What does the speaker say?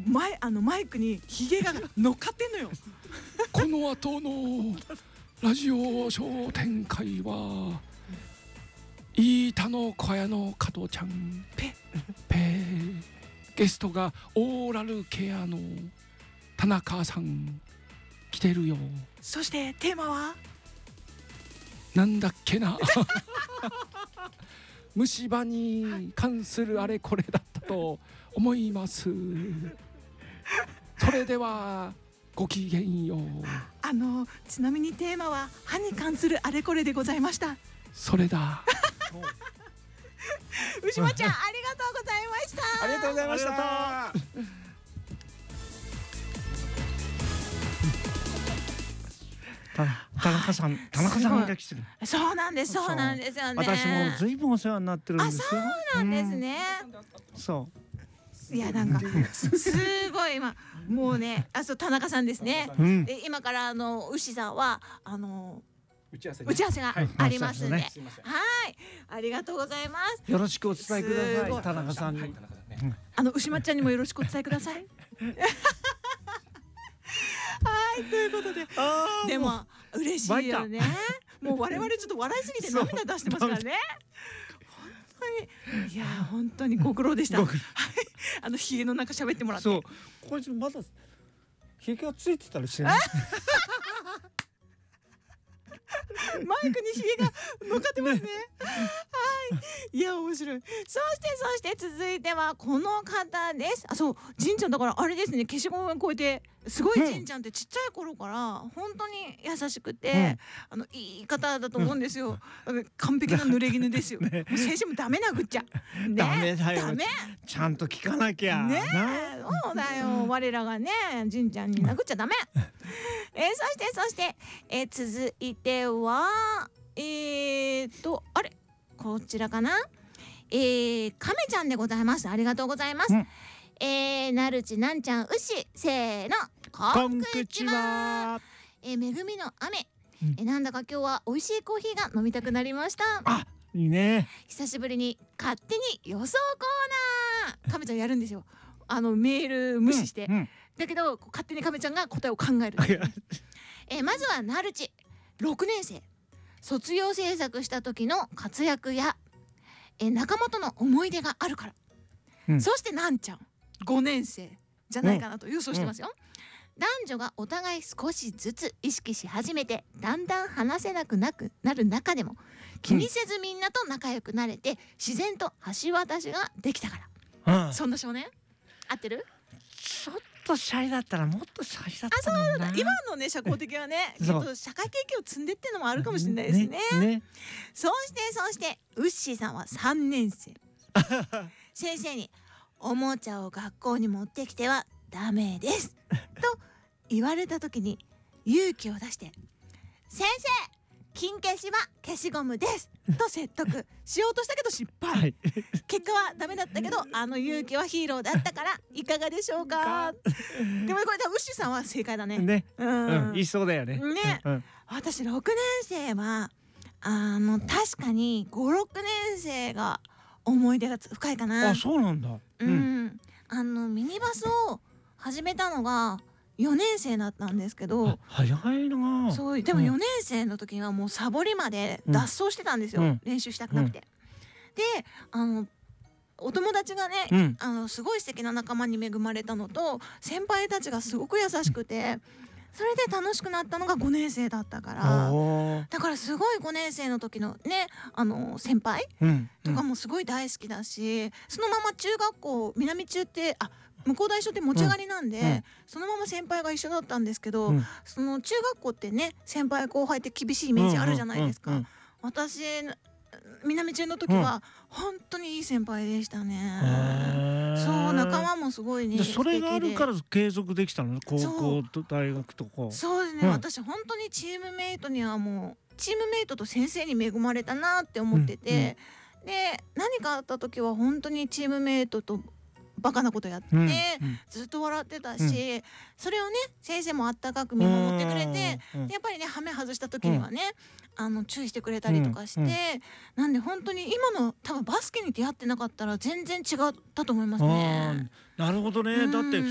マイクにヒゲが乗っかってんのよ。 この後のラジオ商店会は飯田の小屋の加藤ちゃんペゲストがオーラルケアの田中さん来てるよ。 そしてテーマはなんだっけな虫歯に関するあれこれだったと思います。それではごきげんよう。 ちなみにテーマは歯に関するあれこれでございました。 それだ牛間ちゃんありがとうございました。 ありがとうございました。田中さんが来てる。 そうなんですよね。 私もずいぶんお世話になってるんですよ。 そうなんですね。 そういやなんかすごい今もうねそう田中さんですね。で今から牛さんは打ち合わせがありますんで、はいありがとうございます。 よろしくお伝えください田中さんに。 牛間ちゃんにもよろしくお伝えください。はいということででも嬉しいよね。もう我々ちょっと笑いすぎて涙出してますからね。いや本当にご苦労でした。ひげの中喋ってもらって。 そうこれまだひげがついてたりしてね。 マイクにひげが乗っかってますね。はい、いや面白い。そして続いてはこの方です。そう、じんちゃんだからあれですね。消しゴムを超えてすごいじんちゃんってちっちゃい頃から本当に優しくて、いい方だと思うんですよ。完璧な濡れ衣ですよ。もう先生もダメなぐっちゃ。 ダメだよ。 ダメ。 ちゃんと聞かなきゃ。 ね、そうだよ。我らがね、じんちゃんに殴っちゃダメ。そして、続いてはあれこちらかな、カメちゃんでございます。ありがとうございます。なるちなんちゃん牛せーのこんくちは。 恵みの雨、なんだか今日は美味しいコーヒーが飲みたくなりました。 あ、いいね。 久しぶりに勝手に予想コーナーカメちゃんやるんですよ。メール無視して、だけど勝手にカメちゃんが答えを考える。まずはなるち6年生、卒業制作した時の活躍や、仲間との思い出があるから、そしてなんちゃん5年生じゃないかなと予想してますよ。男女がお互い少しずつ意識し始めてだんだん話せなくなる中でも気にせずみんなと仲良くなれて自然と橋渡しができたから、そんな少年合ってる？ ちょっとシャイだったらもっとシャイだったもんな。 今のね社交的はね社会経験を積んでってのもあるかもしれないですね。そしてウッシーさんは3年生先生におもちゃを学校に持ってきてはダメですと言われた時に勇気を出して先生金消しは消しゴムですと説得しようとしたけど失敗、結果はダメだったけど勇気はヒーローだったからいかがでしょうか。でもこれウッシーさんは正解だね。 言いそうだよね。 私6年生は確かに5、6年生が思い出が深いかな。 あ、そうなんだ。 ミニバスを始めたのが4年生だったんですけど、 早いな。 そうでも4年生の時にはもうサボりまで脱走してたんですよ、練習したくなくて。でお友達がね、すごい素敵な仲間に恵まれたのと先輩たちがすごく優しくて、それで楽しくなったのが5年生だったから、だからすごい5年生の時のね先輩とかもすごい大好きだし、そのまま中学校南中って向こう大所って持ち上がりなんで、そのまま先輩が一緒だったんですけど、その中学校ってね先輩後輩って厳しいイメージあるじゃないですか。私南中の時は本当にいい先輩でしたね。そう仲間もすごいね。 それがあるから継続できたの、高校と大学とか。 そうですね、私本当にチームメイトにはもうチームメイトと先生に恵まれたなって思ってて、で何かあった時は本当にチームメイトとバカなことやって、ずっと笑ってたし、それをね先生もあったかく見守ってくれて、でやっぱりねハメ外した時にはね注意してくれたりとかして、なんで本当に今の多分バスケに出会ってなかったら全然違ったと思いますね。 なるほどね。だって